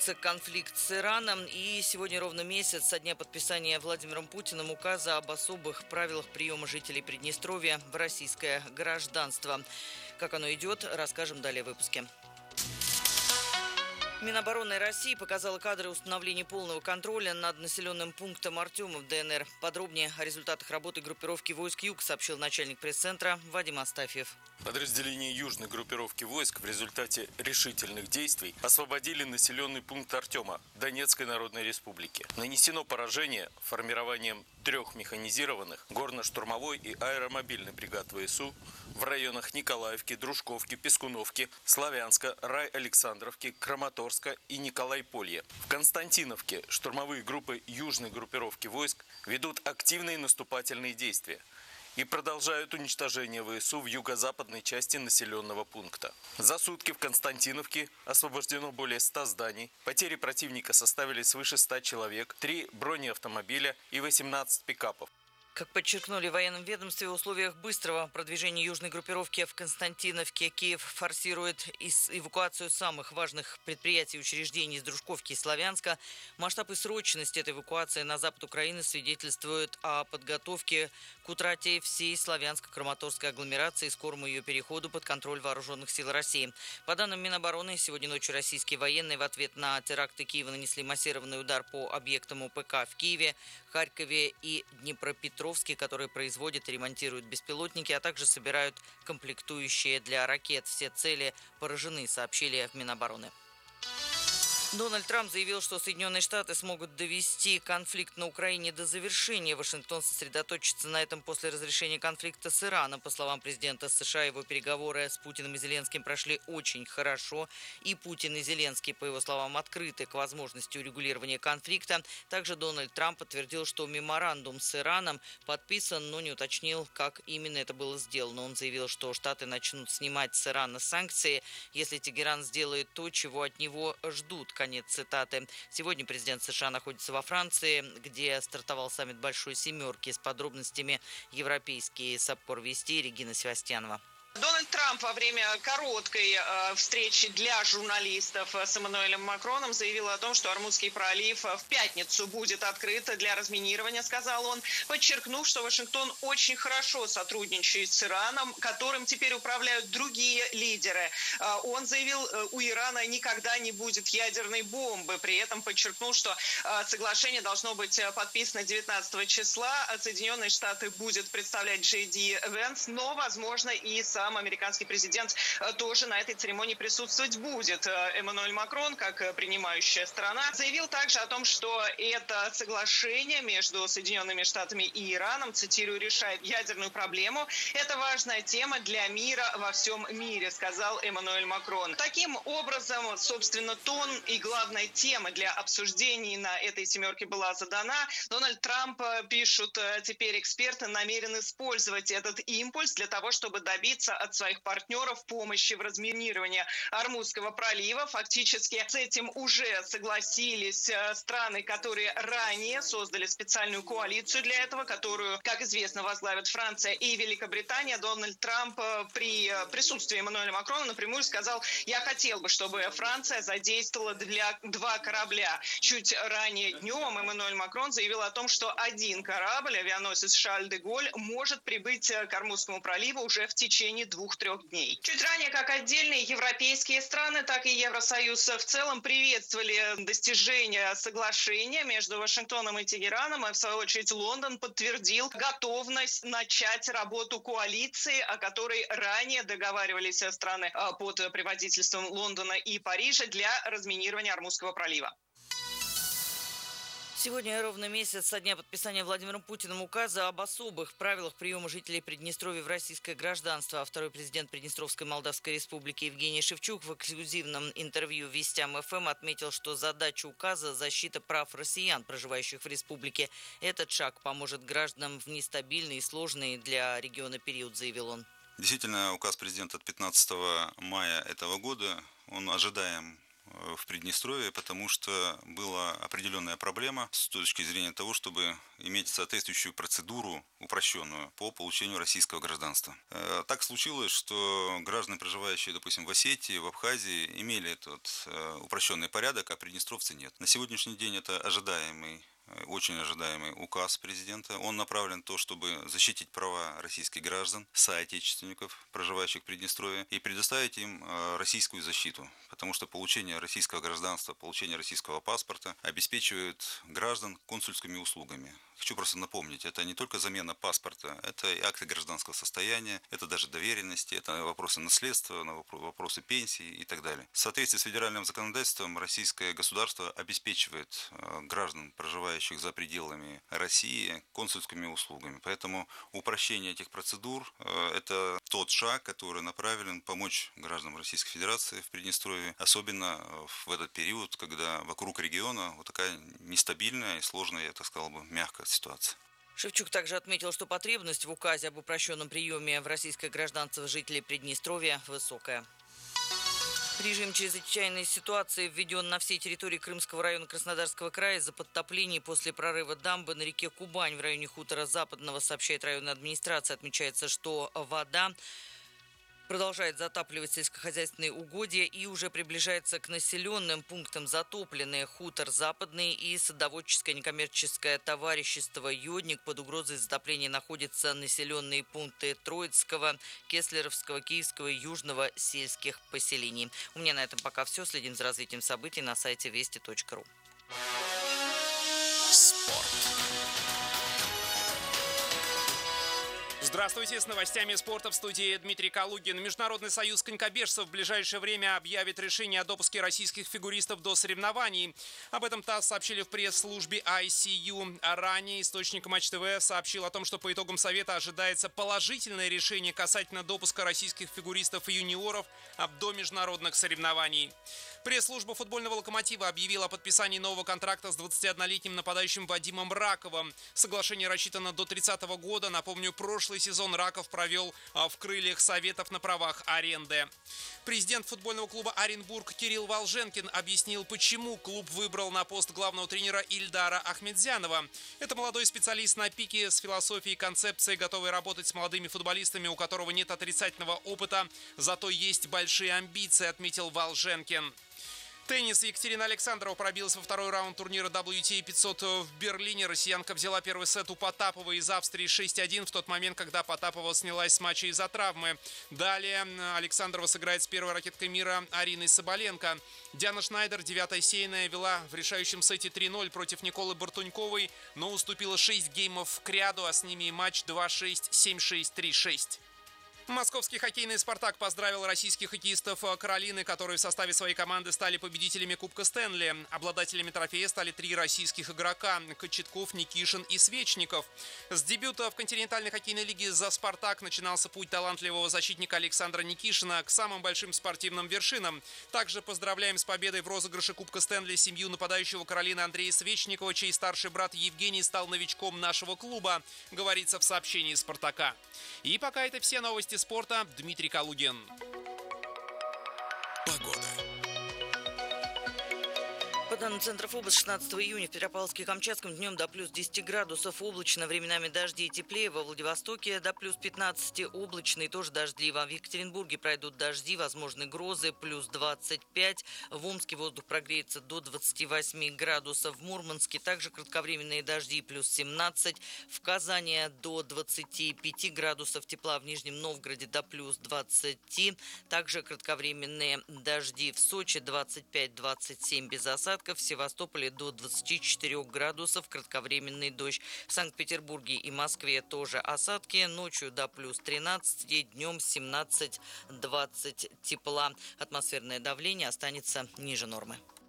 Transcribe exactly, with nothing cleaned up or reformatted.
Конфликт с Ираном, и сегодня ровно месяц со дня подписания Владимиром Путиным указа об особых правилах приема жителей Приднестровья в российское гражданство. Как оно идет, расскажем далее в выпуске. Минобороны России показала кадры установления полного контроля над населенным пунктом Артема в ДНР. Подробнее о результатах работы группировки войск Юг сообщил начальник пресс-центра Вадим Астафьев. Подразделения южной группировки войск в результате решительных действий освободили населенный пункт Артема Донецкой Народной Республики. Нанесено поражение формированием трех механизированных горно-штурмовой и аэромобильной бригад ВСУ в районах Николаевки, Дружковки, Пескуновки, Славянска, Рай-Александровки, Краматорска и Николай-Полье. В Константиновке штурмовые группы южной группировки войск ведут активные наступательные действия и продолжают уничтожение ВСУ в юго-западной части населенного пункта. За сутки в Константиновке освобождено более ста зданий, потери противника составили свыше ста человек, три бронеавтомобиля и восемнадцать пикапов. Как подчеркнули в военном ведомстве, в условиях быстрого продвижения южной группировки в Константиновке Киев форсирует эвакуацию самых важных предприятий и учреждений из Дружковки и Славянска. Масштаб и срочность этой эвакуации на запад Украины свидетельствуют о подготовке к утрате всей славянско-краматорской агломерации и скорому ее переходу под контроль вооруженных сил России. По данным Минобороны, сегодня ночью российские военные в ответ на теракты Киева нанесли массированный удар по объектам ОПК в Киеве, Харькове и Днепропетровске, которые производят и ремонтируют беспилотники, а также собирают комплектующие для ракет. Все цели поражены, сообщили в Минобороны. Дональд Трамп заявил, что Соединенные Штаты смогут довести конфликт на Украине до завершения. Вашингтон сосредоточится на этом после разрешения конфликта с Ираном. По словам президента США, его переговоры с Путиным и Зеленским прошли очень хорошо. И Путин и Зеленский, по его словам, открыты к возможности урегулирования конфликта. Также Дональд Трамп подтвердил, что меморандум с Ираном подписан, но не уточнил, как именно это было сделано. Он заявил, что Штаты начнут снимать с Ирана санкции, если Тегеран сделает то, чего от него ждут. Конец цитаты. Сегодня президент США находится во Франции, где стартовал саммит Большой Семерки. С подробностями европейские САПКОР Вести, Регина Севастьянова. Дональд Трамп во время короткой э, встречи для журналистов с Эммануэлем Макроном заявил о том, что Ормузский пролив в пятницу будет открыт для разминирования, сказал он, подчеркнув, что Вашингтон очень хорошо сотрудничает с Ираном, которым теперь управляют другие лидеры. Э, он заявил, э, у Ирана никогда не будет ядерной бомбы, при этом подчеркнул, что э, соглашение должно быть подписано девятнадцатого числа, а Соединенные Штаты будет представлять Джей Ди Венс, но, возможно, и с Сам американский президент тоже на этой церемонии присутствовать будет. Эммануэль Макрон, как принимающая сторона, заявил также о том, что это соглашение между Соединенными Штатами и Ираном, цитирую, решает ядерную проблему. Это важная тема для мира во всем мире, сказал Эммануэль Макрон. Таким образом, собственно, тон и главная тема для обсуждений на этой семерке была задана. Дональд Трамп, пишут теперь эксперты, намерен использовать этот импульс для того, чтобы добиться от своих партнеров помощи в разминировании Ормузского пролива. Фактически с этим уже согласились страны, которые ранее создали специальную коалицию для этого, которую, как известно, возглавят Франция и Великобритания. Дональд Трамп при присутствии Эммануэля Макрона напрямую сказал: «Я хотел бы, чтобы Франция задействовала для два корабля». Чуть ранее днем Эммануэль Макрон заявил о том, что один корабль, авианосец «Шарль де Голль», может прибыть к Ормузскому проливу уже в течение двух-трех дней. Чуть ранее как отдельные европейские страны, так и Евросоюз в целом приветствовали достижение соглашения между Вашингтоном и Тегераном, а в свою очередь Лондон подтвердил готовность начать работу коалиции, о которой ранее договаривались страны под предводительством Лондона и Парижа для разминирования Ормузского пролива. Сегодня ровно месяц со дня подписания Владимиром Путиным указа об особых правилах приема жителей Приднестровья в российское гражданство. Второй президент Приднестровской Молдавской Республики Евгений Шевчук в эксклюзивном интервью Вестям ФМ отметил, что задача указа – защита прав россиян, проживающих в республике. Этот шаг поможет гражданам в нестабильный и сложный для региона период, заявил он. Действительно, указ президента от пятнадцатого мая этого года, он ожидаем в Приднестровье, потому что была определенная проблема с точки зрения того, чтобы иметь соответствующую процедуру упрощенную по получению российского гражданства. Так случилось, что граждане, проживающие, допустим, в Осетии, в Абхазии, имели этот упрощенный порядок, а приднестровцы нет. На сегодняшний день это ожидаемый очень ожидаемый указ президента. Он направлен на то, чтобы защитить права российских граждан, соотечественников, проживающих в Приднестровье, и предоставить им российскую защиту. Потому что получение российского гражданства, получение российского паспорта обеспечивает граждан консульскими услугами. Хочу просто напомнить, это не только замена паспорта, это и акты гражданского состояния, это даже доверенности, это вопросы наследства, вопросы пенсии и так далее. В соответствии с федеральным законодательством российское государство обеспечивает граждан, проживающих за пределами России, консульскими услугами. Поэтому упрощение этих процедур – это тот шаг, который направлен помочь гражданам Российской Федерации в Приднестровье, особенно в этот период, когда вокруг региона вот такая нестабильная и сложная, я так сказал бы, мягкая ситуация. Шевчук также отметил, что потребность в указе об упрощенном приеме в российское гражданство жителей Приднестровья высокая. Режим чрезвычайной ситуации введен на всей территории Крымского района Краснодарского края из-за подтоплений после прорыва дамбы на реке Кубань в районе хутора Западного, сообщает районная администрация. Отмечается, что вода продолжает затапливать сельскохозяйственные угодья и уже приближается к населенным пунктам. Затопленные хутор Западный и садоводческое некоммерческое товарищество «Йодник». Под угрозой затопления находятся населенные пункты Троицкого, Кеслеровского, Киевского и Южного сельских поселений. У меня на этом пока все. Следим за развитием событий на сайте вести точка ру. Спорт. Здравствуйте, с новостями спорта в студии Дмитрий Калугин. Международный союз конькобежцев в ближайшее время объявит решение о допуске российских фигуристов до соревнований. Об этом ТАСС сообщили в пресс-службе ай си ю. А ранее источник Матч ТВ сообщил о том, что по итогам совета ожидается положительное решение касательно допуска российских фигуристов и юниоров до международных соревнований. Пресс-служба футбольного «Локомотива» объявила о подписании нового контракта с двадцатиоднолетним нападающим Вадимом Раковым. Соглашение рассчитано до тридцатого года. Напомню, прошлый сезон Раков провел в крыльях Советов на правах аренды. Президент футбольного клуба «Оренбург» Кирилл Волженкин объяснил, почему клуб выбрал на пост главного тренера Ильдара Ахмедзянова. Это молодой специалист на пике с философией и концепцией, готовый работать с молодыми футболистами, у которого нет отрицательного опыта, зато есть большие амбиции, отметил Волженкин. Теннис. Екатерина Александрова пробилась во второй раунд турнира дабл ю ти эй пятьсот в Берлине. Россиянка взяла первый сет у Потапова из Австрии шесть один в тот момент, когда Потапова снялась с матча из-за травмы. Далее Александрова сыграет с первой ракеткой мира Ариной Соболенко. Диана Шнайдер, девятая сейная, вела в решающем сете три ноль против Николы Бартуньковой, но уступила шесть геймов к ряду, а с ними и матч два шесть, семь шесть, три шесть. Московский хоккейный «Спартак» поздравил российских хоккеистов Каролины, которые в составе своей команды стали победителями Кубка Стэнли. Обладателями трофея стали три российских игрока – Кочетков, Никишин и Свечников. С дебюта в континентальной хоккейной лиге за «Спартак» начинался путь талантливого защитника Александра Никишина к самым большим спортивным вершинам. Также поздравляем с победой в розыгрыше Кубка Стэнли семью нападающего Каролины Андрея Свечникова, чей старший брат Евгений стал новичком нашего клуба, говорится в сообщении «Спартака». И пока это все новости спорта. Дмитрий Калугин. Погода. По данным Центра ФОБОС, шестнадцатого июня в Петропавловске и Камчатском днем до плюс десяти градусов, облачно, временами дожди и теплее. Во Владивостоке до плюс пятнадцати облачно и тоже дождливо. В Екатеринбурге пройдут дожди, возможны грозы, плюс двадцать пять. В Омске воздух прогреется до двадцати восьми градусов. В Мурманске также кратковременные дожди, плюс семнадцать. В Казани до двадцати пяти градусов тепла. В Нижнем Новгороде до плюс двадцати. Также кратковременные дожди. В Сочи двадцать пять - двадцать семь без осадков. В Севастополе до двадцати четырёх градусов, кратковременный дождь. В Санкт-Петербурге и Москве тоже осадки. Ночью до плюс тринадцати, днем семнадцать - двадцать тепла. Атмосферное давление останется ниже нормы.